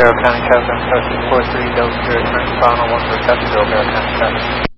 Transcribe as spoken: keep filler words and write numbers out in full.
County traffic, I'm traffic four three Delta Zero, turning final one for County County traffic.